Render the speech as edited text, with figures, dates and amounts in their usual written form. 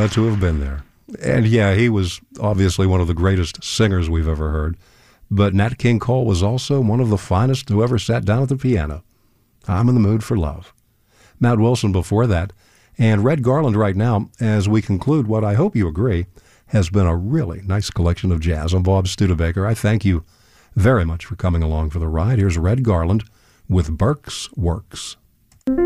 glad to have been there. And yeah, he was obviously one of the greatest singers we've ever heard. But Nat King Cole was also one of the finest who ever sat down at the piano. I'm in the mood for love. Matt Wilson before that. And Red Garland right now, as we conclude what I hope you agree has been a really nice collection of jazz. I'm Bob Studebaker. I thank you very much for coming along for the ride. Here's Red Garland with Burke's Works.